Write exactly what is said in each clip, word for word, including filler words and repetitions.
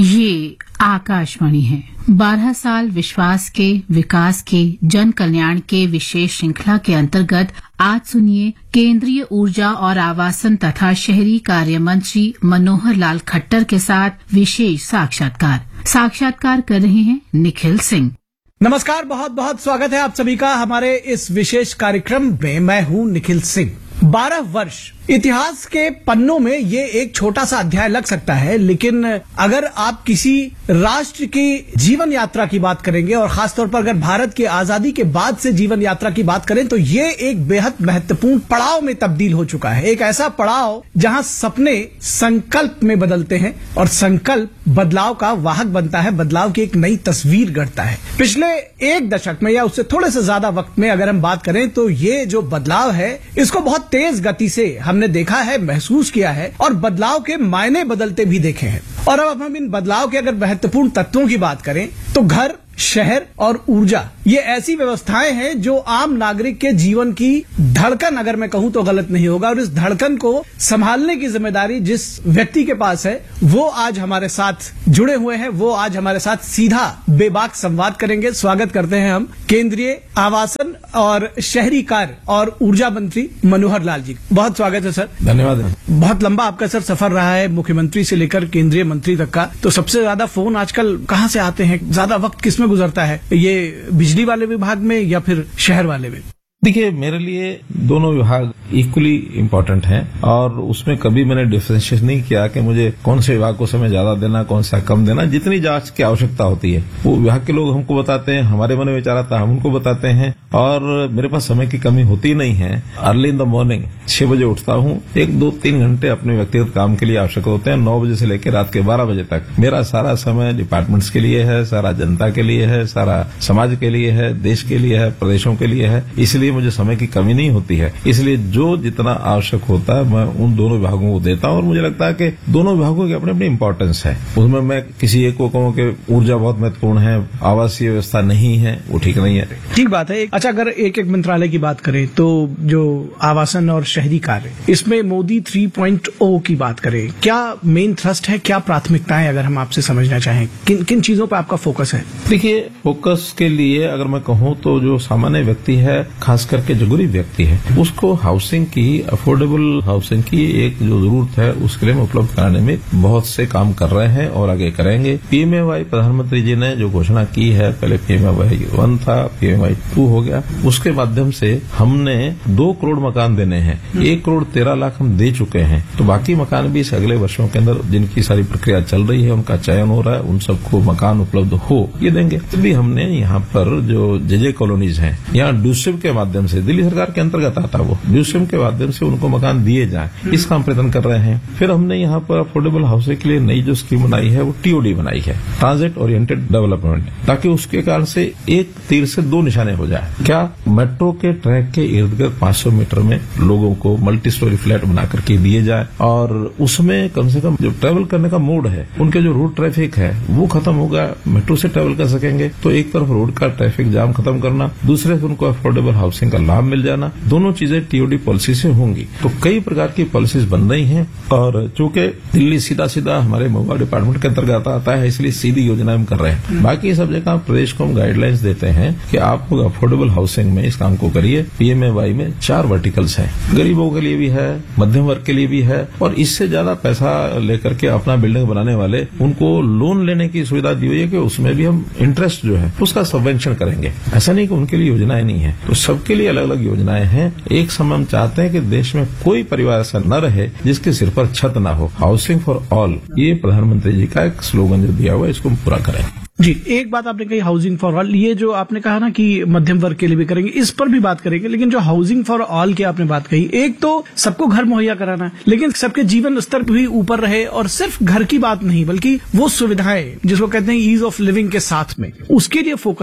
ये आकाशवाणी है। बारह साल विश्वास के विकास के जन कल्याण के विशेष श्रृंखला के अंतर्गत आज सुनिए केंद्रीय ऊर्जा और आवासन तथा शहरी कार्य मंत्री मनोहर लाल खट्टर के साथ विशेष साक्षात्कार। साक्षात्कार कर रहे हैं निखिल सिंह। नमस्कार, बहुत बहुत स्वागत है आप सभी का हमारे इस विशेष कार्यक्रम में। मैं हूं निखिल सिंह। बारह वर्ष इतिहास के पन्नों में ये एक छोटा सा अध्याय लग सकता है, लेकिन अगर आप किसी राष्ट्र की जीवन यात्रा की बात करेंगे और खासतौर पर अगर भारत की आजादी के बाद से जीवन यात्रा की बात करें तो ये एक बेहद महत्वपूर्ण पड़ाव में तब्दील हो चुका है। एक ऐसा पड़ाव जहां सपने संकल्प में बदलते हैं और संकल्प बदलाव का वाहक बनता है, बदलाव की एक नई तस्वीर गढ़ता है। पिछले एक दशक में या उससे थोड़े से ज्यादा वक्त में अगर हम बात करें तो ये जो बदलाव है इसको बहुत तेज गति से हमने देखा है, महसूस किया है और बदलाव के मायने बदलते भी देखे हैं। और अब हम इन बदलाव के अगर महत्वपूर्ण तत्वों की बात करें तो घर, शहर और ऊर्जा ये ऐसी व्यवस्थाएं हैं जो आम नागरिक के जीवन की धड़कन, अगर मैं कहूं तो गलत नहीं होगा, और इस धड़कन को संभालने की जिम्मेदारी जिस व्यक्ति के पास है वो आज हमारे साथ जुड़े हुए हैं। वो आज हमारे साथ सीधा बेबाक संवाद करेंगे। स्वागत करते हैं हम केंद्रीय आवासन और शहरी कार्य और ऊर्जा मंत्री मनोहर लाल जी। बहुत स्वागत है सर। धन्यवाद। बहुत लंबा आपका सर सफर रहा है, मुख्यमंत्री से लेकर केंद्रीय मंत्री तक का। तो सबसे ज्यादा फोन आजकल कहां से आते हैं, ज्यादा वक्त किसमें गुजरता है, ये बिजली वाले विभाग में या फिर शहर वाले में? देखिए, मेरे लिए दोनों विभाग इक्वली इम्पोर्टेंट हैं और उसमें कभी मैंने डिफरेंशिएट नहीं किया कि मुझे कौन से विभाग को समय ज्यादा देना, कौन सा कम देना। जितनी जांच की आवश्यकता होती है वो विभाग के लोग हमको बताते हैं, हमारे मन में विचार आता है हम उनको बताते हैं और मेरे पास समय की कमी होती नहीं है। अर्ली इन द मॉर्निंग छह बजे उठता हूँ, एक दो तीन घंटे अपने व्यक्तिगत काम के लिए आवश्यक होते हैं। नौ बजे से लेकर रात के बारह बजे तक मेरा सारा समय डिपार्टमेंट्स के लिए है, सारा जनता के लिए है, सारा समाज के लिए है, देश के लिए है, प्रदेशों के लिए है। इसलिए मुझे समय की कमी नहीं होती है। इसलिए जो जितना आवश्यक होता है मैं उन दोनों विभागों को देता हूं और मुझे लगता है कि दोनों विभागों की अपनी अपनी इंपॉर्टेंस है। उसमें मैं किसी एक को कहूं कि ऊर्जा बहुत महत्वपूर्ण है, आवासीय व्यवस्था नहीं है, वो ठीक नहीं है। ठीक बात है। अच्छा, अगर एक एक मंत्रालय की बात करें तो जो आवासन और शहरी कार्य, इसमें मोदी थ्री पॉइंट ओ की बात करें, क्या मेन थ्रस्ट है, क्या प्राथमिकताएं, अगर हम आपसे समझना चाहें किन किन चीजों पर आपका फोकस है? देखिए, फोकस के लिए अगर मैं कहूं तो जो सामान्य व्यक्ति है, खास करके जो गरीब व्यक्ति है, उसको हाउसिंग की, अफोर्डेबल हाउसिंग की एक जो जरूरत है उसके लिए उपलब्ध कराने में बहुत से काम कर रहे हैं और आगे करेंगे। पीएमएवाई प्रधानमंत्री जी ने जो घोषणा की है, पहले पीएमएवाई वन था, पीएमएवाई टू हो गया, उसके माध्यम से हमने दो करोड़ मकान देने हैं। एक करोड़ तेरह लाख हम दे चुके हैं, तो बाकी मकान भी इस अगले वर्षों के अंदर जिनकी सारी प्रक्रिया चल रही है, उनका चयन हो रहा है, उन सबको मकान उपलब्ध हो ये देंगे। तभी हमने यहाँ पर जो जेजे कॉलोनीज हैं, यहाँ ड्यूसिम के माध्यम से, दिल्ली सरकार के अंतर्गत आता वो, ड्यूसिम के माध्यम से उनको मकान दिए जाएं, इसका हम प्रयत्न कर रहे हैं। फिर हमने यहाँ पर अफोर्डेबल हाउसिंग के लिए नई जो स्कीम बनाई है वो टीओडी बनाई है, ट्रांजिट ओरिएंटेड डेवलपमेंट, ताकि उसके कारण से एक तीर से दो निशाने हो जाए। क्या मेट्रो के ट्रैक के इर्द गिर्द पांच सौ मीटर में लोगों को मल्टी स्टोरी फ्लैट बना करके दिए जाए और उसमें कम से कम जो ट्रेवल करने का मोड है, उनके जो रोड ट्रैफिक है वो खत्म होगा, मेट्रो से ट्रेवल कर सकेंगे। तो एक तरफ रोड का ट्रैफिक जाम खत्म करना, दूसरे तरफ उनको अफोर्डेबल हाउसिंग का लाभ मिल जाना, दोनों चीजें टीओडी पॉलिसी से होंगी। तो कई प्रकार की पॉलिसीज बन रही हैं और चूंकि दिल्ली सीधा सीधा हमारे मोबाइल डिपार्टमेंट के अंतर्गत आता है, इसलिए सीधी योजना हम कर रहे हैं। बाकी सब जगह प्रदेश को हम गाइडलाइंस देते हैं कि आप लोग अफोर्डेबल हाउसिंग में इस काम को करिए। पीएमएवाई में चार वर्टिकल्स हैं, गरीबों के लिए भी है, मध्यम वर्ग के लिए भी है, और इससे ज्यादा पैसा लेकर के अपना बिल्डिंग बनाने वाले उनको लोन लेने की सुविधा दी हुई है कि उसमें भी हम इंटरेस्ट जो है उसका सबवेंशन करेंगे। ऐसा नहीं कि उनके लिए योजनाएं नहीं है, तो सबके लिए अलग अलग योजनाएं हैं। एक समय हम चाहते हैं कि देश में कोई परिवार ऐसा न रहे जिसके सिर पर छत न हो। हाउसिंग फॉर ऑल, ये प्रधानमंत्री जी का एक स्लोगन जो दिया हुआ है, इसको हम पूरा करें। जी, एक बात आपने कही हाउसिंग फॉर ऑल, ये जो आपने कहा ना कि मध्यम वर्ग के लिए भी करेंगे, इस पर भी बात करेंगे, लेकिन जो हाउसिंग फॉर ऑल की आपने बात कही, एक तो सबको घर मुहैया कराना है, लेकिन सबके जीवन स्तर भी ऊपर रहे, और सिर्फ घर की बात नहीं बल्कि वो सुविधाएं जिसको कहते हैं ईज ऑफ लिविंग के साथ में, उसके लिए फोकस है।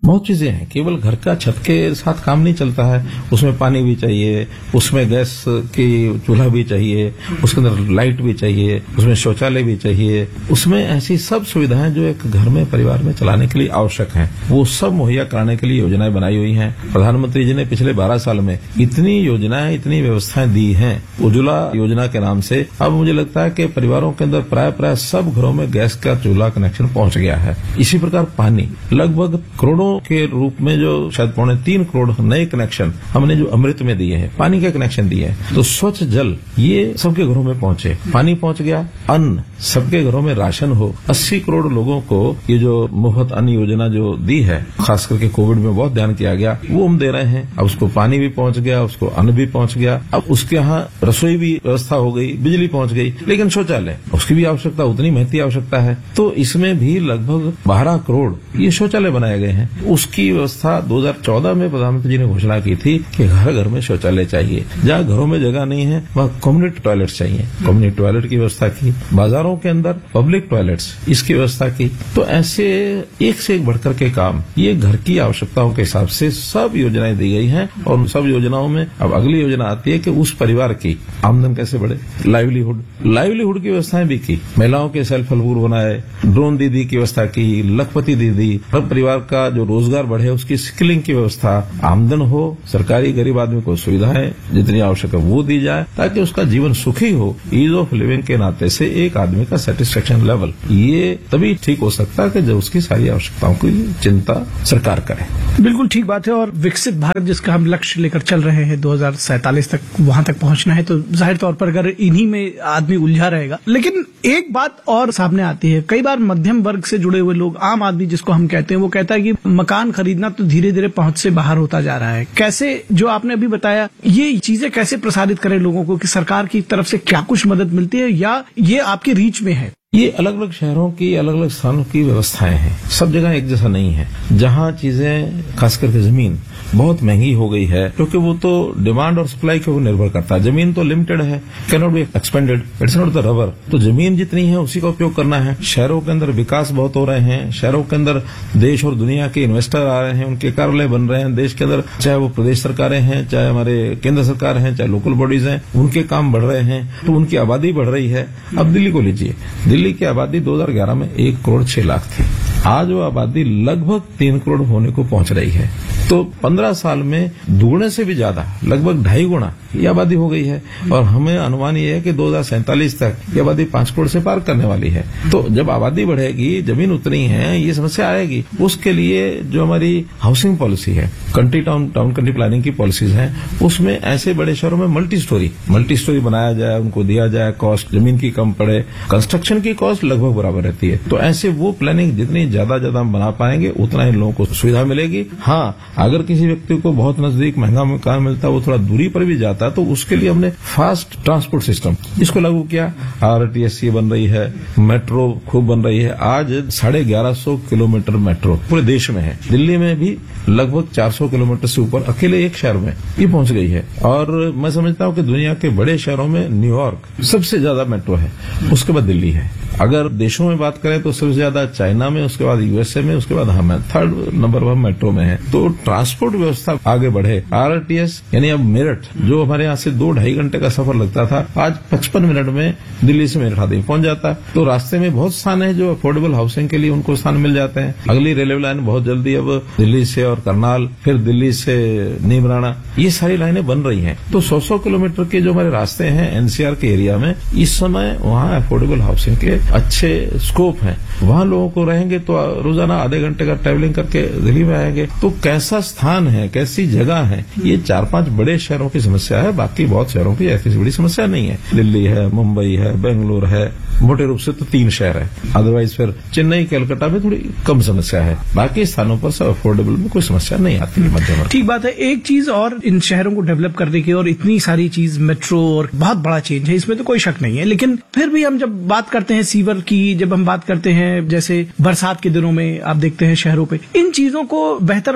बहुत चीजें हैं, केवल घर का छत के साथ काम नहीं चलता है, उसमें पानी भी चाहिए, उसमें गैस की चूल्हा भी चाहिए, उसके अंदर लाइट भी चाहिए, उसमें शौचालय भी चाहिए, उसमें ऐसी सब सुविधाएं जो एक घर में परिवार में चलाने के लिए आवश्यक हैं, वो सब मुहैया कराने के लिए योजनाएं बनाई हुई हैं। प्रधानमंत्री जी ने पिछले बारह साल में इतनी योजनाएं, इतनी व्यवस्थाएं दी हैं उज्ज्वला योजना के नाम से। अब मुझे लगता है कि परिवारों के अंदर प्राय प्राय सब घरों में गैस का चूल्हा कनेक्शन पहुंच गया है। इसी प्रकार पानी, लगभग करोड़ों के रूप में जो शायद पौने तीन करोड़ नए कनेक्शन हमने जो अमृत में दिए हैं, पानी के कनेक्शन दिए हैं। तो स्वच्छ जल ये सबके घरों में पहुंचे, पानी पहुंच गया, अन्न सबके घरों में राशन हो। अस्सी करोड़ लोगों को ये जो मुफ्त अन्न योजना जो दी है, खास करके कोविड में बहुत ध्यान किया गया, वो हम दे रहे हैं। अब उसको पानी भी पहुंच गया, उसको अन्न भी पहुंच गया, अब उसके यहाँ रसोई भी व्यवस्था हो गई, बिजली पहुंच गई, लेकिन शौचालय उसकी भी आवश्यकता उतनी महती आवश्यकता है। तो इसमें भी लगभग बारह करोड़ ये शौचालय बनाए गए हैं। उसकी व्यवस्था दो हज़ार चौदह में प्रधानमंत्री जी ने घोषणा की थी कि घर घर में शौचालय चाहिए, जहाँ घरों में जगह नहीं है वहाँ कम्युनिटी टॉयलेट चाहिए, कम्युनिटी टॉयलेट की व्यवस्था की, बाजारों के अंदर पब्लिक टॉयलेट्स इसकी व्यवस्था की। तो ऐसे एक से एक बढ़कर के काम ये घर की आवश्यकताओं के हिसाब से सब योजनाएं दी गई हैं। और उन सब योजनाओं में अब अगली योजना आती है कि उस परिवार की आमदन कैसे बढ़े, लाइवलीहुड लाइवलीहुड की व्यवस्थाएं भी की, महिलाओं के सेल्फ हेल्प ग्रुप बनाए, ड्रोन दीदी की व्यवस्था की, लखपति दीदी, हर परिवार का जो रोजगार बढ़े उसकी स्किलिंग की व्यवस्था, आमदन हो, सरकारी गरीब आदमी को सुविधाएं जितनी आवश्यक है वो दी जाए ताकि उसका जीवन सुखी हो। ईज ऑफ लिविंग के नाते से एक आदमी का सेटिस्फेक्शन लेवल ये तभी ठीक हो सकता है कि जब उसकी सारी आवश्यकताओं की चिंता सरकार करे। बिल्कुल ठीक बात है। और विकसित भारत जिसका हम लक्ष्य लेकर चल रहे हैं दो हज़ार सैंतालीस तक, वहां तक पहुंचना है, तो जाहिर तौर पर अगर इन्हीं में आदमी उलझा रहेगा। लेकिन एक बात और सामने आती है, कई बार मध्यम वर्ग से जुड़े हुए लोग, आम आदमी जिसको हम कहते हैं, वो कहता है कि मकान खरीदना तो धीरे धीरे पहुंच से बाहर होता जा रहा है। कैसे, जो आपने अभी बताया, ये चीजें कैसे प्रसारित करें लोगों को कि सरकार की तरफ से क्या कुछ मदद मिलती है या ये आपकी रीच में है? ये अलग अलग शहरों की, अलग अलग स्थानों की व्यवस्थाएं हैं, सब जगह एक जैसा नहीं है। जहां चीजें, खास करके जमीन बहुत महंगी हो गई है, क्योंकि वो तो डिमांड और सप्लाई के ऊपर निर्भर करता है। जमीन तो लिमिटेड है, can not be expanded, it's not the rubber. तो जमीन जितनी है उसी का उपयोग करना है। शहरों के अंदर विकास बहुत हो रहे हैं, शहरों के अंदर देश और दुनिया के इन्वेस्टर आ रहे हैं, उनके कार्यालय बन रहे हैं देश के अंदर, चाहे वो प्रदेश सरकारें हैं, चाहे हमारे केंद्र सरकार हैं, चाहे लोकल बॉडीज हैं, उनके काम बढ़ रहे हैं, तो उनकी आबादी बढ़ रही है। अब दिल्ली को लीजिए, दिल्ली की आबादी दो हज़ार ग्यारह में एक करोड़ छह लाख थी, आज वो आबादी लगभग तीन करोड़ होने को पहुंच रही है। तो पंद्रह साल में दुगने से भी ज्यादा, लगभग ढाई गुना ये आबादी हो गई है। और हमें अनुमान ये है कि दो हज़ार सैंतालीस तक ये आबादी पांच करोड़ से पार करने वाली है। तो जब आबादी बढ़ेगी, जमीन उतनी है, ये समस्या आएगी। उसके लिए जो हमारी हाउसिंग पॉलिसी है, country town town country planning की पॉलिसीज हैं, उसमें ऐसे बड़े शहरों में मल्टी स्टोरी मल्टी स्टोरी बनाया जाए, उनको दिया जाए, कॉस्ट जमीन की कम पड़े, कंस्ट्रक्शन की कॉस्ट लगभग बराबर रहती है। तो ऐसे वो प्लानिंग जितनी ज्यादा ज्यादा हम बना पाएंगे उतना इन लोगों को सुविधा मिलेगी। हाँ, अगर किसी व्यक्ति को बहुत नजदीक महंगा मकान मिलता है, वो थोड़ा दूरी पर भी जाता है, तो उसके लिए हमने फास्ट ट्रांसपोर्ट सिस्टम इसको लागू किया। आरटीएस बन रही है, मेट्रो खूब बन रही है। आज साढ़े ग्यारह सौ किलोमीटर मेट्रो पूरे देश में है। दिल्ली में भी लगभग चार सौ किलोमीटर से ऊपर अकेले एक शहर में ये पहुंच गई है। और मैं समझता हूं कि दुनिया के बड़े शहरों में न्यूयॉर्क सबसे ज्यादा मेट्रो है, उसके बाद दिल्ली है। अगर देशों में बात करें तो सबसे ज्यादा चाइना में, उसके बाद यूएसए में, उसके बाद हमें थर्ड नंबर पर मेट्रो में है। तो ट्रांसपोर्ट व्यवस्था आगे बढ़े। आरटीएस यानी अब मेरठ, जो हमारे यहाँ से दो ढाई घंटे का सफर लगता था, आज पचपन मिनट में दिल्ली से मेरठ आदमी पहुंच जाता है। तो रास्ते में बहुत स्थान है जो अफोर्डेबल हाउसिंग के लिए उनको स्थान मिल जाते हैं। अगली रेलवे लाइन बहुत जल्दी अब दिल्ली से और करनाल, फिर दिल्ली से नीमराना, ये सारी लाइनें बन रही हैं। तो सौ सौ किलोमीटर के जो हमारे रास्ते हैं एनसीआर के एरिया में, इस समय वहाँ अफोर्डेबल हाउसिंग के अच्छे स्कोप हैं। वहाँ लोगों को रहेंगे तो रोजाना आधे घंटे का ट्रैवलिंग करके दिल्ली में आएंगे। तो कैसा स्थान है, कैसी जगह है, ये चार पांच बड़े शहरों की समस्या है। बाकी बहुत शहरों की ऐसी बड़ी समस्या नहीं है। दिल्ली है, मुंबई है, बेंगलुरु है, मोटे रूप से तो तीन शहर है। अदरवाइज फिर चेन्नई, कलकत्ता में थोड़ी कम समस्या है। बाकी स्थानों पर सब अफोर्डेबल में कोई समस्या नहीं आती है मध्यम। ठीक बात है। एक चीज और, इन शहरों को डेवलप करने की और इतनी सारी चीज, मेट्रो और बहुत बड़ा चेंज है, इसमें तो कोई शक नहीं है। लेकिन फिर भी हम जब बात करते हैं सीवर की, जब हम बात करते हैं जैसे बरसात के दिनों में आप देखते हैं शहरों पे, इन चीजों को बेहतर बनाने के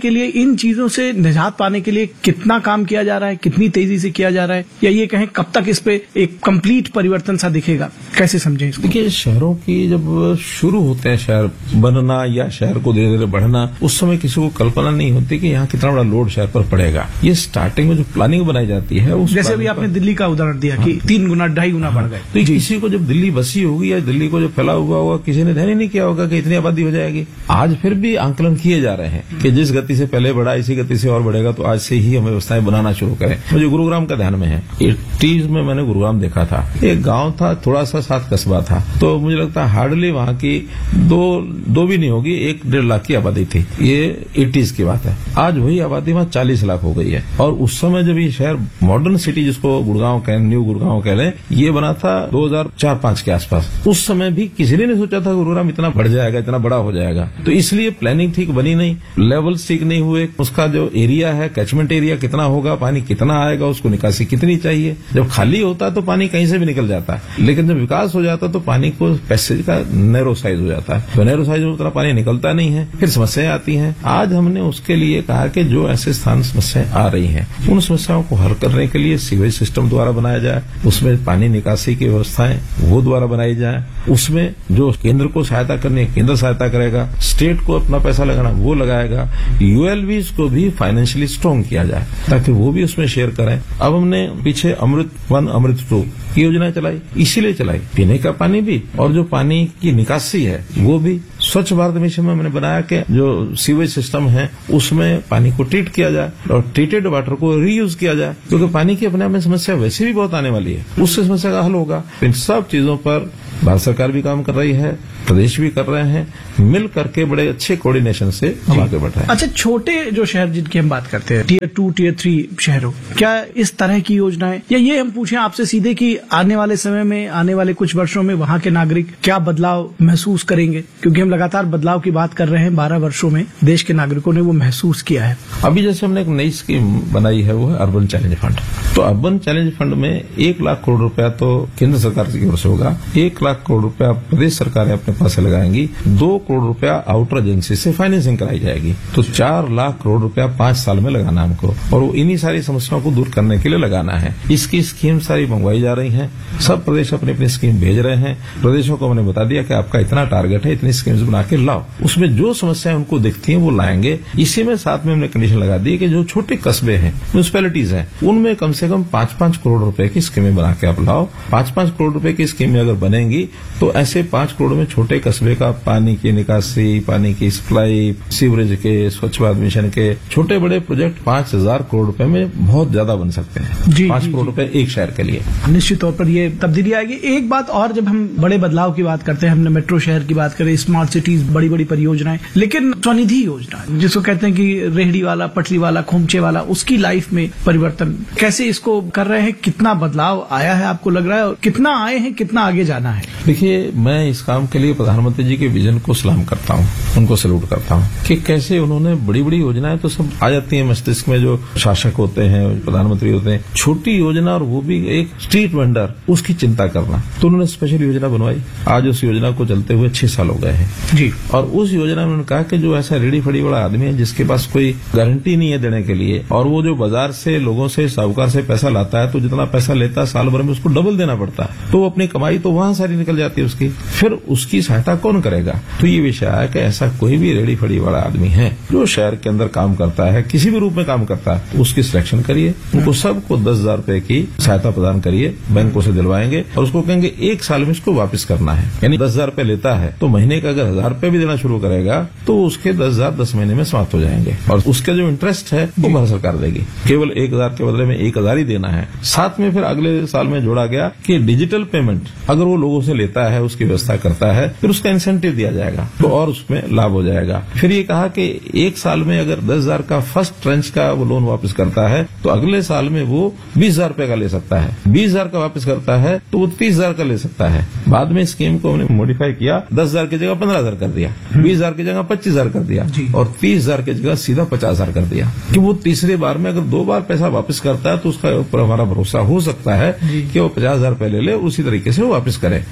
के लिए, इन चीजों से निजात पाने के लिए कितना काम किया जा रहा है, कितनी तेजी से किया जा रहा है, या ये कहें कब तक इस पे एक कंप्लीट परिवर्तन सा दिखेगा, कैसे समझें इसको? देखिए, शहरों की जब शुरू होते हैं शहर बनना या शहर को धीरे धीरे बढ़ना, उस समय किसी को कल्पना नहीं होती कि यहाँ कितना बड़ा लोड शहर पर पड़ेगा। ये स्टार्टिंग में जो प्लानिंग बनाई जाती है, उस जैसे अभी आपने दिल्ली का उदाहरण दिया कि तीन गुना ढाई गुना बढ़ गए, तो किसी को जब दिल्ली बसी होगी या दिल्ली को जो फैला हुआ होगा, किसी ने ध्यान ही नहीं किया होगा कि इतनी आबादी हो जाएगी। आज फिर भी आंकलन किए जा रहे हैं कि जिस गति से पहले बढ़ा इसी गति से और बढ़ेगा, तो आज से ही हम व्यवस्थाएं बनाना शुरू करें। मुझे गुरुग्राम का ध्यान में है, एटीज में मैंने गुरुग्राम देखा था। एक गांव था, थोड़ा सा सात कस्बा था, तो मुझे लगता है हार्डली वहां की दो दो भी नहीं होगी, एक डेढ़ लाख की आबादी थी। ये एटीज की बात है। आज वही आबादी वहां चालीस लाख हो गई है। और उस समय जब ये शहर मॉडर्न सिटी जिसको गुड़गांव कहें, न्यू गुड़गांव कह लें, ये बना था दो हजार चार पांच के आसपास। उस समय भी किसी ने नहीं सोचा था गुरुग्राम इतना बढ़ जाएगा, इतना बड़ा हो जाएगा। तो इसलिए प्लानिंग ठीक बनी नहीं, लेवल ठीक नहीं हुए, उसका जो एरिया है, कैचमेंट एरिया कितना होगा, पानी कितना आएगा, उसको निकासी कितनी चाहिए। जब खाली होता है तो पानी कहीं से भी निकल जाता है, लेकिन जब विकास हो जाता है तो पानी को पैसेज का नैरो साइज हो जाता है, तो नैरो साइज में उतना पानी निकलता नहीं है, फिर समस्याएं आती हैं। आज हमने उसके लिए कहा कि जो ऐसे स्थान समस्याएं आ रही हैं, उन समस्याओं को हल करने के लिए सीवेज सिस्टम द्वारा बनाया जाए, उसमें पानी निकासी की व्यवस्थाएं वो द्वारा बनाई जाए, उसमें जो केंद्र को सहायता करनी है केंद्र सहायता करेगा, स्टेट को अपना पैसा लगाना वो लगाएगा, यूएलवीज को भी फाइनेंशियली स्ट्रांग किया जाए ताकि वो भी उसमें शेयर करें। अब हमने पीछे अमृत वन अमृत टू की योजना चलाई, इसीलिए चलाई, पीने का पानी भी और जो पानी की निकासी है वो भी। स्वच्छ भारत मिशन में मैंने बनाया कि जो सीवेज सिस्टम है उसमें पानी को ट्रीट किया जाए और ट्रीटेड वाटर को रीयूज किया जाए, क्योंकि पानी की अपने आप में समस्या वैसे भी बहुत आने वाली है, उससे समस्या का हल होगा। इन सब चीजों पर भारत सरकार भी काम कर रही है, प्रदेश भी कर रहे हैं, मिल करके बड़े अच्छे कोऑर्डिनेशन से हम आगे बढ़ रहे हैं। अच्छा, छोटे जो शहर जिनकी हम बात करते हैं, टीयर टू टीयर थ्री शहरों, क्या इस तरह की योजनाएं, या ये हम पूछें आपसे सीधे कि आने वाले समय में, आने वाले कुछ वर्षों में वहां के नागरिक क्या बदलाव महसूस करेंगे? क्योंकि हम लगातार बदलाव की बात कर रहे हैं, बारह वर्षों में देश के नागरिकों ने वो महसूस किया है। अभी जैसे हमने एक नई स्कीम बनाई है, वो है अर्बन चैलेंज फंड। तो अर्बन चैलेंज फंड में एक लाख करोड़ रुपया तो केंद्र सरकार की ओर से होगा, एक लाख करोड़ रुपया प्रदेश सरकारें अपने पास से लगाएंगी, दो करोड़ रुपया आउटर एजेंसी से फाइनेंसिंग कराई जाएगी। तो चार लाख करोड़ रुपया पांच साल में लगाना हमको, और वो इन्हीं सारी समस्याओं को दूर करने के लिए लगाना है। इसकी स्कीम सारी मंगवाई जा रही है, सब प्रदेश अपनी अपनी स्कीम भेज रहे हैं। प्रदेशों को हमने बता दिया कि आपका इतना टारगेट है, इतनी स्कीम्स बना के लाओ, उसमें जो समस्याएं उनको दिखती हैं वो लाएंगे। इसी में साथ में हमने कंडीशन लगा दी कि जो छोटे कस्बे हैं, म्यूनिसिपैलिटीज हैं, उनमें कम से कम पांच पांच करोड़ रुपए की स्कीमें बना के आप लाओ। पांच पांच करोड़ रुपए की स्कीमें अगर बनेंगी तो ऐसे पांच करोड़ में छोटे कस्बे का पानी की निकासी, पानी की सप्लाई, सीवरेज के, स्वच्छ भारत मिशन के छोटे बड़े प्रोजेक्ट पांच हजार करोड़ रुपए में बहुत ज्यादा बन सकते हैं। पांच करोड़ रुपए एक शहर के लिए निश्चित तौर पर ये तब्दीली आएगी। एक बात और, जब हम बड़े बदलाव की बात करते हैं, हमने मेट्रो शहर की बात करें, स्मार्ट सिटीज, बड़ी बड़ी परियोजनाएं, लेकिन स्वनिधि योजना जिसको कहते हैं कि रेहड़ी वाला, पटरी वाला, खोमचे वाला, उसकी लाइफ में परिवर्तन कैसे इसको कर रहे हैं? कितना बदलाव आया है आपको लग रहा है, और कितना आए हैं, कितना आगे जाना है? देखिए, मैं इस काम के लिए प्रधानमंत्री जी के विजन को सलाम करता हूँ, उनको सैल्यूट करता हूँ कि कैसे उन्होंने बड़ी बड़ी योजनाएं तो सब आ जाती है मस्तिष्क में, जो शासक होते हैं, प्रधानमंत्री होते हैं, छोटी योजना और वो भी एक स्ट्रीट वेंडर, उसकी चिंता करना, तो उन्होंने स्पेशल योजना बनवाई। आज उस योजना को चलते हुए छह साल हो गए हैं जी। और उस योजना में उन्होंने कहा कि जो ऐसा रेडी फड़ी वाला आदमी है जिसके पास कोई गारंटी नहीं है देने के लिए, और वो जो बाजार से, लोगों से, साहूकार से पैसा लाता है, तो जितना पैसा लेता है साल भर में उसको डबल देना पड़ता है, तो वो अपनी कमाई तो वहां सारी निकल जाती है उसकी, फिर उसकी सहायता कौन करेगा? तो ये विषय है कि ऐसा कोई भी रेडी फड़ी वाला आदमी है जो शहर के अंदर काम करता है, किसी भी रूप में काम करता है, उसकी सिलेक्शन करिए, उनको सबको दस हजार रूपये की सहायता प्रदान करिए, बैंकों से दिलवाएंगे, और उसको कहेंगे एक साल में इसको वापस करना है। यानी दस हजार रूपये लेता है तो महीने का अगर हजार रूपये भी देना शुरू करेगा तो उसके दस हजार दस महीने में समाप्त हो जाएंगे, और उसका जो इंटरेस्ट है वो भारत सरकार देगी। केवल एक हजार के बदले में एक हजार ही देना है। साथ में फिर अगले साल में जोड़ा गया कि डिजिटल पेमेंट अगर वो लोगों से लेता है, उसकी व्यवस्था करता है, फिर उसका इंसेंटिव दिया जाएगा तो और उसमें लाभ हो जाएगा। फिर ये कहा कि एक साल में अगर दस हजार का फर्स्ट ट्रेंच का वो लोन वापस करता है तो अगले साल में वो बीस हजार रूपये का ले सकता है, बीस हजार का वापस करता है तो वो तीस हजार का ले सकता है। बाद में स्कीम को हमने मॉडिफाई किया, दस हजार की जगह पंद्रह हजार कर दिया, बीस हजार की जगह पच्चीस हजार कर दिया, और तीस हजार की जगह सीधा पचास हजार कर दिया कि वो तीसरे बार में अगर दो बार पैसा वापस करता है तो उसका ऊपर हमारा भरोसा हो सकता है कि वो पचास हजार रूपये ले ले, उसी तरीके से वो वापस करे।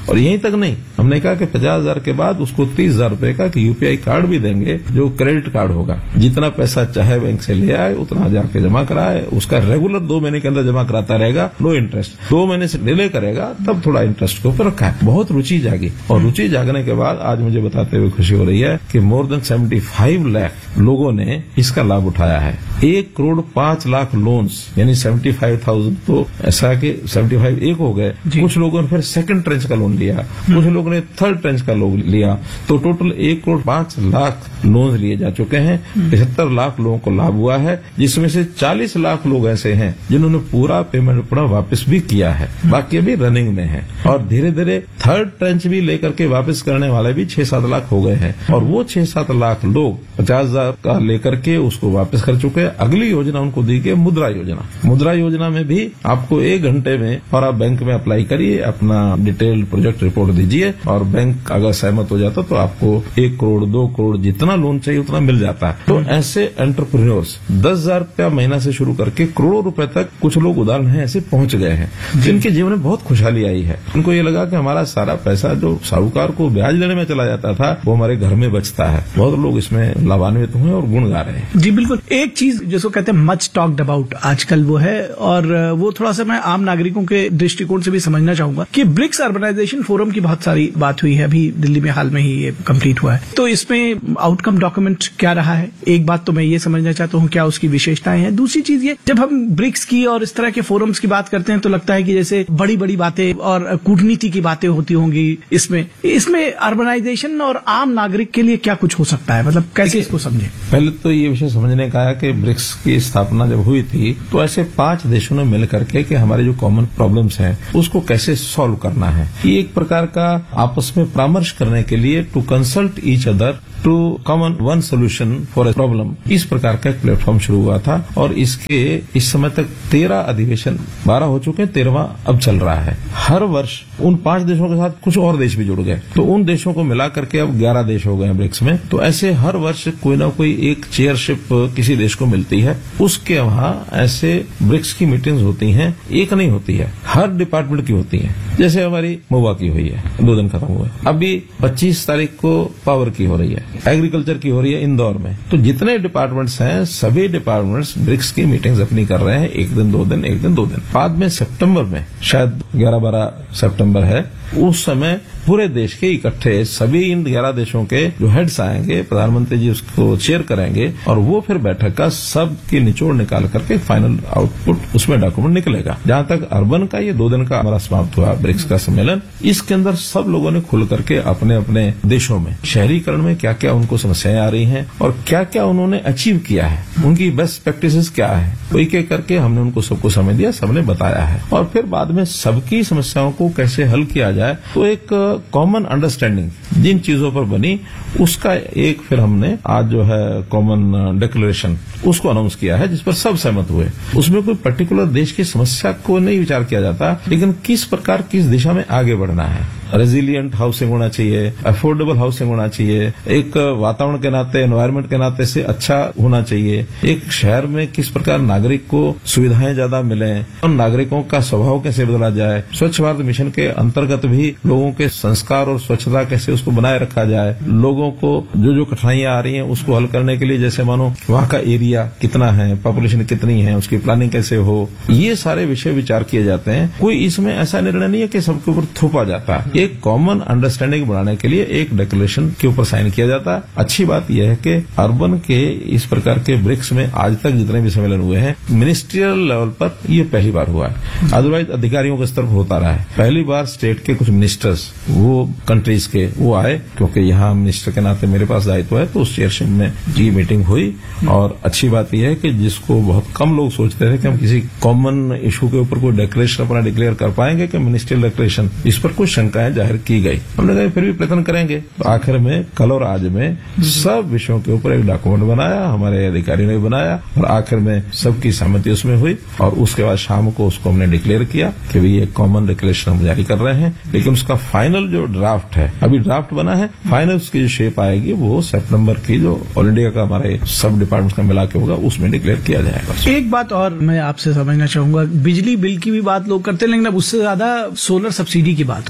और यहीं तक नहीं, हमने कहा कि पचास हजार के बाद उसको तीस हजार रुपए का यूपीआई कार्ड भी देंगे, जो क्रेडिट कार्ड होगा। जितना पैसा चाहे बैंक से ले आए, उतना जाके जमा कराए, उसका रेगुलर दो महीने के अंदर जमा कराता रहेगा, नो इंटरेस्ट। दो महीने से डिले करेगा तब थोड़ा इंटरेस्ट के ऊपर रखा है। बहुत रुचि जागी, और रुचि जागने के बाद आज मुझे बताते हुए खुशी हो रही है कि more than seventy five lakh लोगों ने इसका लाभ उठाया है। एक करोड़ पांच लाख लोन्स, यानी सेवेंटी फाइव थाउजेंड तो ऐसा कि सेवेंटी फाइव एक हो गए। कुछ लोगों ने फिर सेकंड ट्रेंच का लोन लिया, कुछ लोगों ने थर्ड ट्रेंच का लोन लिया, तो टोटल एक करोड़ पांच लाख लोन लिए जा चुके हैं। पचहत्तर लाख लोगों को लाभ हुआ है, जिसमें से चालीस लाख लोग ऐसे हैं जिन्होंने पूरा पेमेंट अपना वापस भी किया है, बाकी अभी रनिंग में है। और धीरे धीरे थर्ड ट्रेंच भी लेकर के वापस करने वाले भी छह सात लाख हो गए हैं, और वो छह सात लाख लोग पचास हजार का लेकर के उसको वापस कर चुके हैं। अगली योजना उनको दी गई मुद्रा योजना। मुद्रा योजना में भी आपको एक घंटे में, और आप बैंक में अप्लाई करिए, अपना डिटेल्ड प्रोजेक्ट रिपोर्ट दीजिए, और बैंक अगर सहमत हो जाता तो आपको एक करोड़ दो करोड़ जितना लोन चाहिए उतना मिल जाता है। तो ऐसे एंटरप्रेन्योर्स दस हजार रुपया महीना से शुरू करके करोड़ों रुपए तक कुछ लोग उदाहरण है ऐसे पहुंच गए हैं, जिनके जीवन में बहुत खुशहाली आई है। उनको ये लगा कि हमारा सारा पैसा जो साहूकार को ब्याज लेने में चला जाता था वो हमारे घर में बचता है। बहुत लोग इसमें लाभान्वित हुए और गुण गा रहे हैं। जी बिल्कुल। एक चीज जिसको कहते हैं मच टॉक्ड अबाउट आजकल वो है, और वो थोड़ा सा मैं आम नागरिकों के दृष्टिकोण से भी समझना चाहूंगा कि ब्रिक्स अर्बनाइजेशन फोरम की बहुत सारी बात हुई है, अभी दिल्ली में हाल में ही ये कंप्लीट हुआ है। तो इसमें आउटकम डॉक्यूमेंट क्या रहा है? एक बात तो मैं ये समझना चाहता हूँ, क्या उसकी विशेषताएं हैं? दूसरी चीज ये, जब हम ब्रिक्स की और इस तरह के फोरम्स की बात करते हैं तो लगता है कि जैसे बड़ी बड़ी बातें और कूटनीति की बातें होती होंगी। इसमें इसमें अर्बनाइजेशन और आम नागरिक के लिए क्या कुछ हो सकता है? मतलब कैसे इसको समझें? पहले तो ये विषय समझने का है कि ब्रिक्स की स्थापना जब हुई थी तो ऐसे पांच देशों ने मिल करके कि हमारे जो कॉमन प्रॉब्लम्स हैं उसको कैसे सॉल्व करना है, ये एक प्रकार का आपस में परामर्श करने के लिए, to consult each other two common one solution for a problem, इस प्रकार का एक प्लेटफॉर्म शुरू हुआ था। और इसके इस समय तक तेरह अधिवेशन, बारह हो चुके हैं, तेरहवां अब चल रहा है। हर वर्ष उन पांच देशों के साथ कुछ और देश भी जुड़ गए, तो उन देशों को मिला करके अब ग्यारह देश हो गए हैं ब्रिक्स में। तो ऐसे हर वर्ष कोई ना कोई एक चेयरशिप किसी देश को मिलती है, उसके वहां ऐसे ब्रिक्स की मीटिंग्स होती हैं। एक नहीं होती है, हर डिपार्टमेंट की होती है। जैसे हमारी मोवा की हुई है, दो दिन खत्म हुए। अभी पच्चीस तारीख को पावर की हो रही है, एग्रीकल्चर की हो रही है इंदौर में। तो जितने डिपार्टमेंट्स हैं सभी डिपार्टमेंट्स ब्रिक्स की मीटिंग्स अपनी कर रहे हैं, एक दिन दो दिन एक दिन दो दिन। बाद में सितंबर में, शायद ग्यारह बारह सितंबर है, उस समय पूरे देश के इकट्ठे सभी इन ग्यारह देशों के जो हेड्स आएंगे, प्रधानमंत्री जी उसको चेयर करेंगे, और वो फिर बैठक का सब की निचोड़ निकाल करके फाइनल आउटपुट उसमें डॉक्यूमेंट निकलेगा। जहां तक अर्बन का ये दो दिन का हमारा समाप्त हुआ ब्रिक्स का सम्मेलन, इसके अंदर सब लोगों ने खुल करके अपने अपने देशों में शहरीकरण में क्या क्या उनको समस्याएं आ रही हैं और क्या क्या उन्होंने अचीव किया है, उनकी बेस्ट प्रैक्टिसेस क्या है, तो एक एक करके हमने उनको सबको समझ दिया, सबने बताया है। और फिर बाद में सबकी समस्याओं को कैसे हल किया जाए, तो एक कॉमन अंडरस्टैंडिंग जिन चीजों पर बनी, उसका एक फिर हमने आज जो है कॉमन डिक्लेरेशन उसको अनाउंस किया है, जिस पर सब सहमत हुए। उसमें कोई पर्टिकुलर देश की समस्या को नहीं विचार किया जाता, लेकिन किस प्रकार किस दिशा में आगे बढ़ना है। रेजिलिएंट हाउसिंग होना चाहिए, अफोर्डेबल हाउसिंग होना चाहिए, एक वातावरण के नाते, एनवायरमेंट के नाते से अच्छा होना चाहिए। एक शहर में किस प्रकार नागरिक को सुविधाएं ज्यादा मिले, उन नागरिकों का स्वभाव कैसे बदला जाए। स्वच्छ भारत मिशन के अंतर्गत भी लोगों के संस्कार और स्वच्छता कैसे उसको बनाए रखा जाए। लोगों को जो जो कठिनाइयां आ रही हैं उसको हल करने के लिए, जैसे मानो वहां का एरिया कितना है, पॉपुलेशन कितनी है, उसकी प्लानिंग कैसे हो, ये सारे विषय विचार किए जाते हैं। कोई इसमें ऐसा निर्णय नहीं है कि सबके ऊपर थोपा जाता है। एक कॉमन अंडरस्टैंडिंग बनाने के लिए एक डिक्लेरेशन के ऊपर साइन किया जाता है। अच्छी बात यह है कि अर्बन के इस प्रकार के ब्रिक्स में आज तक जितने भी सम्मेलन हुए हैं, मिनिस्ट्रियल लेवल पर ये पहली बार हुआ है। अदरवाइज अधिकारियों के स्तर पर होता रहा है। पहली बार स्टेट के कुछ मिनिस्टर्स, वो कंट्रीज के, वो आए, क्योंकि यहाँ मिनिस्टर के नाते मेरे पास दायित्व है, तो उस चेयरशिप में जी मीटिंग हुई। और अच्छी बात यह है कि जिसको बहुत कम लोग सोचते थे कि हम किसी कॉमन इशू के ऊपर कोई डिक्लेरेशन अपना डिक्लेयर कर पाएंगे कि मिनिस्ट्रियल डिक्लेरेशन, इस पर कुछ शंकाएं जाहिर की गई। हमने कहा फिर भी प्रयत्न करेंगे। तो आखिर में कल और आज में सब विषयों के ऊपर एक डॉक्यूमेंट बनाया, हमारे अधिकारियों ने बनाया, और आखिर में सबकी सहमति उसमें हुई। और उसके बाद शाम को उसको हमने डिक्लेयर किया कि भाई ये कॉमन डिक्लेरेशन हम जारी कर रहे हैं। लेकिन उसका फाइनल जो ड्राफ्ट है, अभी ड्राफ्ट बना है, फाइनल उसकी जो शेप आएगी वो सितंबर की जो ऑल इंडिया का हमारे सब डिपार्टमेंट का मिला के होगा, उसमें डिक्लेयर किया जाएगा। एक बात और मैं आपसे समझना चाहूंगा, बिजली बिल की भी बात लोग करते हैं, लेकिन अब उससे ज्यादा सोलर सब्सिडी की बात, पीएम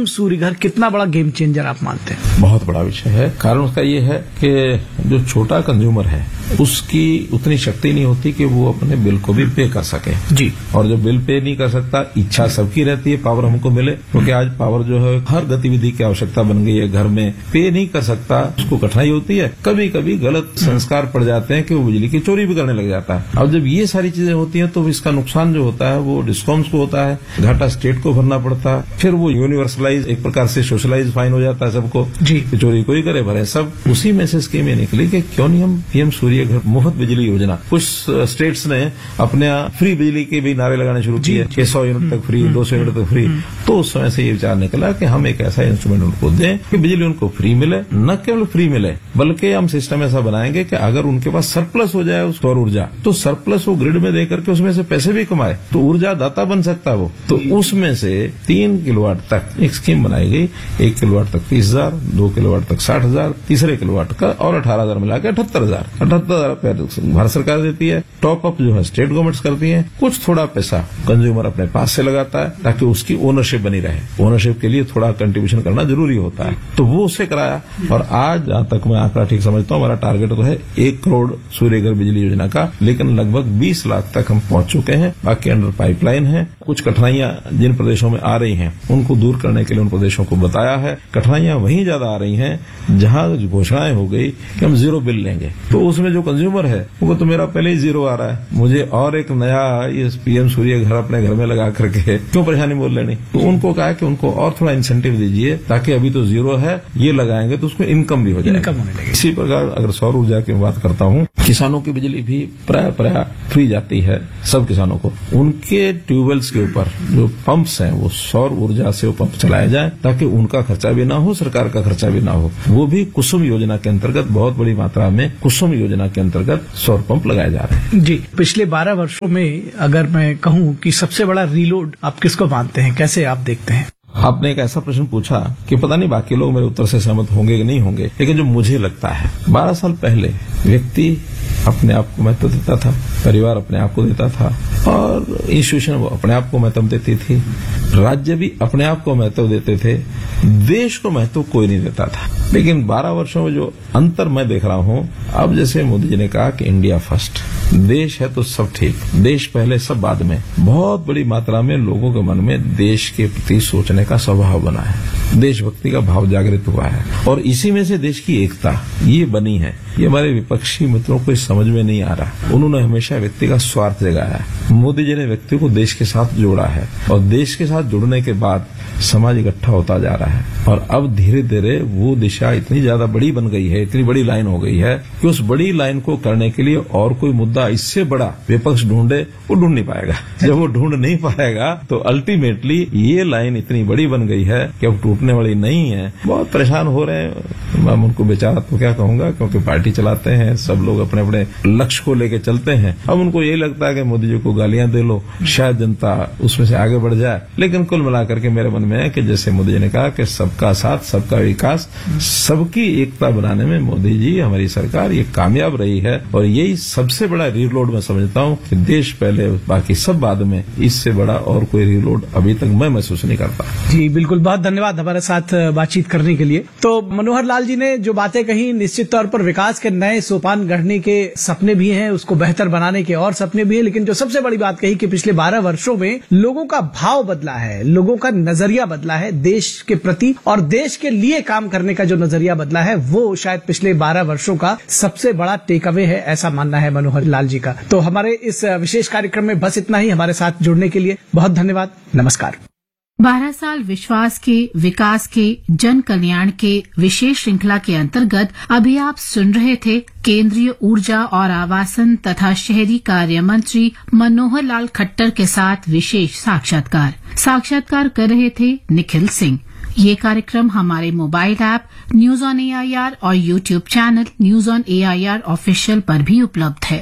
सूर्य घर कितना बड़ा गेम चेंजर आप मानते हैं? बहुत बड़ा विषय है। कारण उसका ये है कि जो छोटा कंज्यूमर है उसकी उतनी शक्ति नहीं होती कि वो अपने बिल को भी पे कर सके जी। और जो बिल पे नहीं कर सकता, इच्छा सबकी रहती है पावर हमको मिले, क्योंकि आज पावर जो है हर गतिविधि की आवश्यकता बन गई है। घर में पे नहीं कर सकता, उसको कठिनाई होती है, कभी कभी गलत संस्कार पड़ जाते हैं कि वो बिजली की चोरी भी करने लग जाता है। अब जब ये सारी चीजें होती हैं तो इसका नुकसान जो होता है वो डिस्कॉम्स को होता है, घाटा स्टेट को भरना पड़ता है, फिर वो यूनिवर्सलाइज एक प्रकार से सोशलाइज फाइन हो जाता है सबको जी। चोरी कोई करे भरे सब। उसी में से स्कीम निकली कि क्यों नहीं हम पीएम सूर्य घर मुफ्त बिजली योजना, कुछ स्टेट्स ने अपने फ्री बिजली के भी नारे लगाने शुरू किए, छह सौ यूनिट तक फ्री, दो सौ यूनिट तक फ्री। तो उस समय से ये विचार निकला कि हम एक ऐसा इंस्ट्रूमेंट उनको दें कि बिजली उनको फ्री मिले, न केवल फ्री मिले बल्कि हम सिस्टम ऐसा बनाएंगे कि अगर उनके पास सरप्लस हो जाए सौर ऊर्जा तो सरप्लस वो ग्रिड में देकर के उसमें से पैसे भी कमाए, तो ऊर्जा दाता बन सकता है वो। तो उसमें से तीन किलोवाट तक एक स्कीम बनाई गई, एक किलोवाट तक तीस हजार, दो किलोवाट तक साठ हजार, तीसरे किलोवाट का और अठारह हजार मिला के अठहत्तर हजार अठहत्तर हजार भारत सरकार देती है। टॉप अप जो है स्टेट गवर्नमेंट्स करती है, कुछ थोड़ा पैसा कंज्यूमर अपने पास से लगाता है ताकि उसकी ओनरशिप बनी रहे। ओनरशिप के लिए थोड़ा कंट्रीब्यूशन करना जरूरी होता है, तो वो उससे कराया। और आज जहां तक मैं आंकड़ा ठीक समझता हूं, हमारा टारगेट तो है एक करोड़ सूर्य घर बिजली योजना का, लेकिन लगभग बीस लाख तक हम पहुंच चुके हैं। बाकी अंडर पाइपलाइन है। कुछ कठिनाइयां जिन प्रदेशों में आ रही हैं उनको दूर करने के लिए उन प्रदेशों को बताया है। कठिनाइयां वहीं ज्यादा आ रही हैं जहां घोषणाएं हो गई कि हम जीरो बिल लेंगे, तो उसमें जो कंज्यूमर है वो तो मेरा पहले ही जीरो आ रहा है, मुझे और एक नया ये पीएम सूर्य घर अपने घर में लगा करके क्यों परेशानी बोल लेनी। तो उनको कहा कि उनको और थोड़ा इंसेंटिव दीजिए ताकि अभी तो जीरो है, ये लगाएंगे तो उसको इनकम भी हो जाएगी, इनकम होने लगेगी। इसी प्रकार अगर सौर ऊर्जा की बात करता हूँ, किसानों की बिजली भी प्राय प्राय फ्री जाती है सब किसानों को। उनके ट्यूबवेल्स के ऊपर जो पंप्स हैं वो सौर ऊर्जा से वो पंप चलाए जाए ताकि उनका खर्चा भी ना हो, सरकार का खर्चा भी ना हो। वो भी कुसुम योजना के अंतर्गत बहुत बड़ी मात्रा में कुसुम योजना के अंतर्गत सौर पंप लगाए जा रहे हैं। जी, पिछले बारह वर्षों में अगर मैं कहूँ कि सबसे बड़ा रीलोड आप किसको मानते हैं, कैसे आप देखते हैं? आपने एक ऐसा प्रश्न पूछा कि पता नहीं बाकी लोग मेरे उत्तर से सहमत होंगे कि नहीं होंगे, लेकिन जो मुझे लगता है, बारह साल पहले व्यक्ति अपने आप को महत्व देता था, परिवार अपने आप को देता था और इंस्टीट्यूशन अपने आप को महत्व देती थी, राज्य भी अपने आप को महत्व देते थे, देश को महत्व कोई नहीं देता था। लेकिन बारह वर्षों में जो अंतर मैं देख रहा हूं, अब जैसे मोदी जी ने कहा कि इंडिया फर्स्ट, देश है तो सब ठीक, देश पहले सब बाद में, बहुत बड़ी मात्रा में लोगों के मन में देश के प्रति सोचने का स्वभाव बना है, देशभक्ति का भाव जागृत हुआ है और इसी में से देश की एकता ये बनी है। ये हमारे विपक्षी मित्रों को इस समझ में नहीं आ रहा, उन्होंने हमेशा व्यक्ति का स्वार्थ जगाया है। मोदी जी ने व्यक्ति को देश के साथ जोड़ा है और देश के साथ जुड़ने के बाद समाज इकट्ठा होता जा रहा है और अब धीरे धीरे वो दिशा इतनी ज्यादा बड़ी बन गई है, इतनी बड़ी लाइन हो गई है कि उस बड़ी लाइन को करने के लिए और कोई मुद्दा इससे बड़ा विपक्ष ढूंढे वो ढूंढ नहीं पाएगा। जब वो ढूंढ नहीं पाएगा तो अल्टीमेटली ये लाइन इतनी बड़ी बन गई है कि अब टूटने वाली नहीं है। बहुत परेशान हो रहे हैं, मैं उनको बेचारा तो क्या कहूंगा, क्योंकि पार्टी चलाते हैं, सब लोग अपने अपने लक्ष्य को लेकर चलते हैं। अब उनको यही लगता है कि मोदी जी को गालियां दे लो, शायद जनता उसमें से आगे बढ़ जाए। लेकिन कुल मिलाकर के मेरे मन में है कि जैसे मोदी जी ने कहा कि सबका साथ, सबका विकास, सबकी एकता बनाने में मोदी जी, हमारी सरकार ये कामयाब रही है और यही सबसे बड़ा रीलोड मैं समझता हूँ कि देश पहले बाकी सब बाद में, इससे बड़ा और कोई रीलोड अभी तक मैं महसूस नहीं करता। जी बिल्कुल, बहुत धन्यवाद हमारे साथ बातचीत करने के लिए। तो मनोहर लाल जी ने जो बातें कही, निश्चित तौर पर विकास के नए सोपान गढ़ने के सपने भी हैं, उसको बेहतर बनाने के और सपने भी हैं, लेकिन जो सबसे बड़ी बात कही कि पिछले बारह वर्षों में लोगों का भाव बदला है, लोगों का नजरिया बदला है देश के प्रति और देश के लिए काम करने का जो नजरिया बदला है, वो शायद पिछले बारह वर्षों का सबसे बड़ा टेक अवे है, ऐसा मानना है मनोहर लाल जी का। तो हमारे इस विशेष कार्यक्रम में बस इतना ही। हमारे साथ जुड़ने के लिए बहुत धन्यवाद। नमस्कार। बारह साल विश्वास के, विकास के, जन कल्याण के विशेष श्रृंखला के अंतर्गत अभी आप सुन रहे थे केंद्रीय ऊर्जा और आवासन तथा शहरी कार्य मंत्री मनोहर लाल खट्टर के साथ विशेष साक्षात्कार। साक्षात्कार कर रहे थे निखिल सिंह। ये कार्यक्रम हमारे mobile app news on A I R और YouTube channel news on A I R official पर भी उपलब्ध है।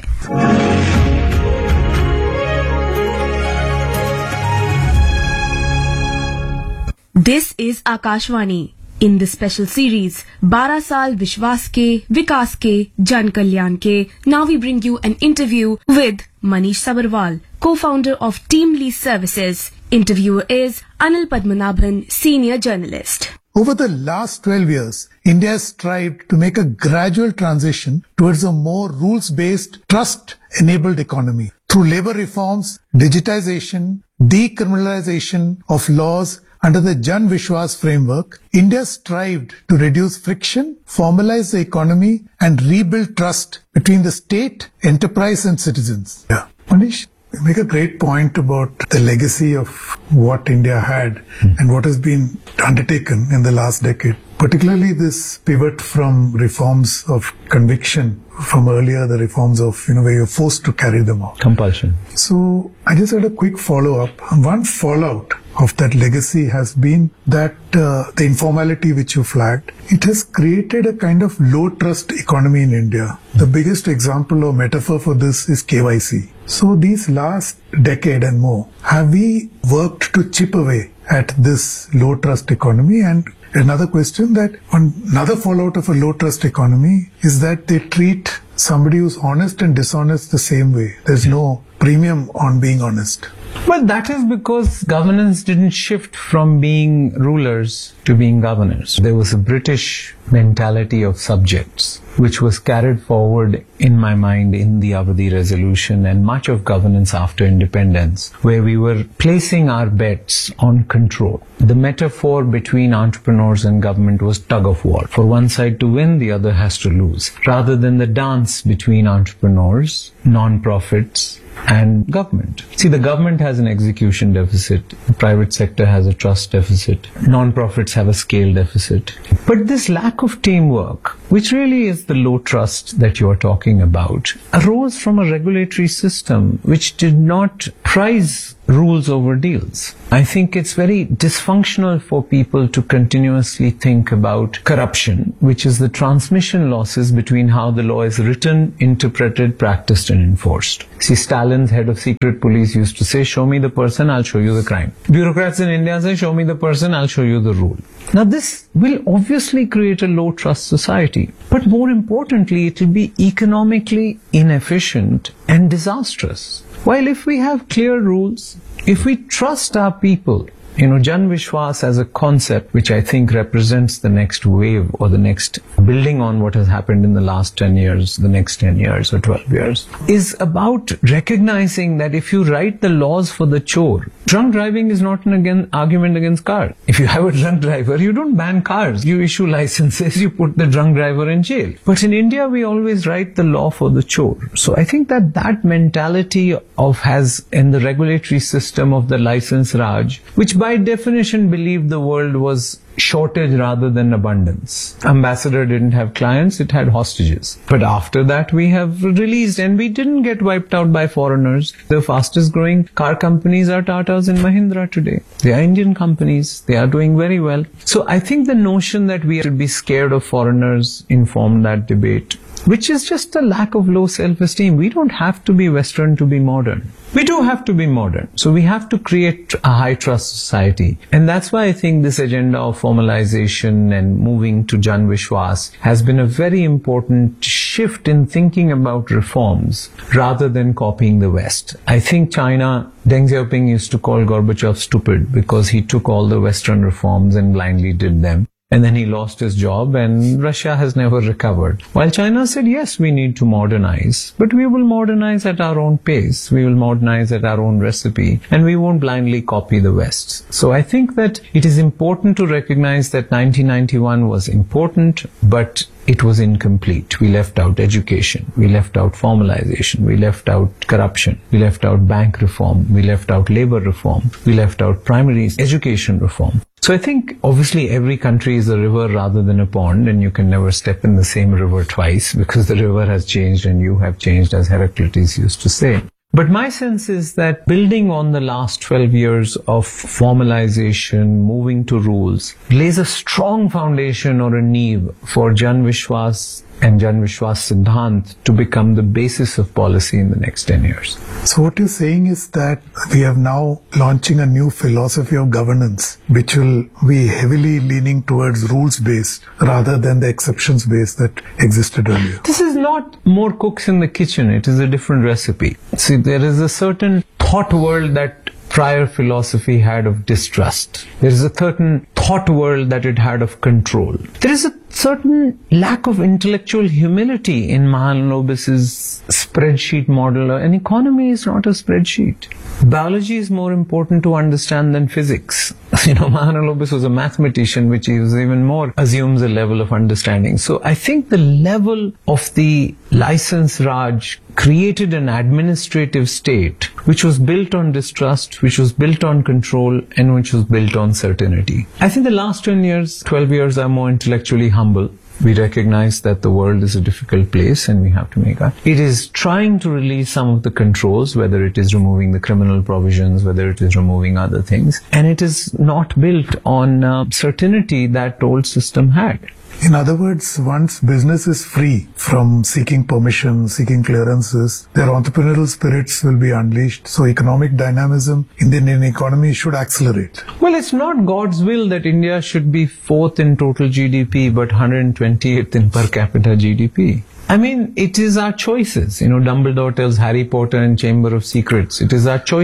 This is Akashvani. In this special series, बारह साल विश्वास के, विकास के, जन कल्याण के, now we bring you an interview with Manish Sabarwal, co-founder of Team Lease Services, Interviewer is Anil Padmanabhan, senior journalist. Over the last twelve years, India has strived to make a gradual transition towards a more rules-based, trust-enabled economy. Through labor reforms, digitization, decriminalization of laws under the Jan Vishwas framework, India strived to reduce friction, formalize the economy, and rebuild trust between the state, enterprise, and citizens. Yeah. Manish, you make a great point about the legacy of what India had mm. and what has been undertaken in the last decade. Particularly this pivot from reforms of conviction, from earlier the reforms of, you know, where you're forced to carry them out. Compulsion. So I just had a quick follow-up. One fallout of that legacy has been that uh, the informality which you flagged, it has created a kind of low-trust economy in India. The biggest example or metaphor for this is K Y C. So these last decade and more, have we worked to chip away at this low-trust economy? And another question, that one, another fallout of a low-trust economy is that they treat somebody who's honest and dishonest the same way. There's no premium on being honest. Well, that is because governance didn't shift from being rulers to being governors. There was a British mentality of subjects, which was carried forward in my mind in the Avadi Resolution and much of governance after independence, where we were placing our bets on control. The metaphor between entrepreneurs and government was tug of war. For one side to win, the other has to lose, rather than the dance between entrepreneurs, non-profits, and government. See, the government has an execution deficit, the private sector has a trust deficit, non-profits have a scale deficit. But this lack of teamwork, which really is the low trust that you are talking about, arose from a regulatory system which did not prize rules over deals. I think it's very dysfunctional for people to continuously think about corruption, which is the transmission losses between how the law is written, interpreted, practiced, and enforced. See, Stalin's head of secret police used to say, show me the person, I'll show you the crime. Bureaucrats in India say, show me the person, I'll show you the rule. Now, this will obviously create a low trust society, but more importantly, it will be economically inefficient and disastrous. While if we have clear rules, if we trust our people, you know, Jan Vishwas as a concept, which I think represents the next wave or the next building on what has happened in the last ten years, the next ten years or twelve years, is about recognizing that if you write the laws for the chore, drunk driving is not an again, argument against cars. If you have a drunk driver, you don't ban cars. You issue licenses, you put the drunk driver in jail. But in India, we always write the law for the chore. So I think that that mentality of has in the regulatory system of the license Raj, which by definition believed the world was shortage rather than abundance. Ambassador didn't have clients, it had hostages. But after that we have released, and we didn't get wiped out by foreigners. The fastest growing car companies are Tatas and Mahindra today. They are Indian companies. They are doing very well. So I think the notion that we should be scared of foreigners informed that debate, which is just a lack of low self-esteem. We don't have to be Western to be modern. We do have to be modern. So we have to create a high trust society. And that's why I think this agenda of formalization and moving to Jan Vishwas has been a very important shift in thinking about reforms rather than copying the West. I think China, Deng Xiaoping used to call Gorbachev stupid because he took all the Western reforms and blindly did them. And then he lost his job, and Russia has never recovered. While China said, yes, we need to modernize, but we will modernize at our own pace. We will modernize at our own recipe, and we won't blindly copy the West. So I think that it is important to recognize that nineteen ninety-one was important, but it was incomplete. We left out education. We left out formalization. We left out corruption. We left out bank reform. We left out labor reform. We left out primary education reform. So I think obviously every country is a river rather than a pond, and you can never step in the same river twice because the river has changed and you have changed, as Heraclitus used to say. But my sense is that building on the last twelve years of formalization, moving to rules, lays a strong foundation or a niche for Jan Vishwas and Jan Vishwas Siddhant to become the basis of policy in the next ten years. So what you're saying is that we are now launching a new philosophy of governance, which will be heavily leaning towards rules-based rather than the exceptions-based that existed earlier. This is not more cooks in the kitchen. It is a different recipe. See, there is a certain thought world that prior philosophy had of distrust. There is a certain thought world that it had of control. There is a certain lack of intellectual humility in Mahalanobis's spreadsheet model. An economy is not a spreadsheet. Biology is more important to understand than physics. You know, Mahalanobis was a mathematician, which is even more assumes a level of understanding. So I think the level of the license Raj created an administrative state which was built on distrust, which was built on control, and which was built on certainty. I think the last ten years, twelve years are more intellectually humble. We recognize that the world is a difficult place and we have to make it. It is trying to release some of the controls, whether it is removing the criminal provisions, whether it is removing other things. And it is not built on uh, certainty that the old system had. In other words, once business is free from seeking permission, seeking clearances, their entrepreneurial spirits will be unleashed. So economic dynamism in the Indian economy should accelerate. Well, it's not God's will that India should be fourth in total G D P, but one hundred twenty-eighth in per capita G D P. I mean, it is our choices. You know, Dumbledore tells Harry Potter in Chamber of Secrets, it is our choices.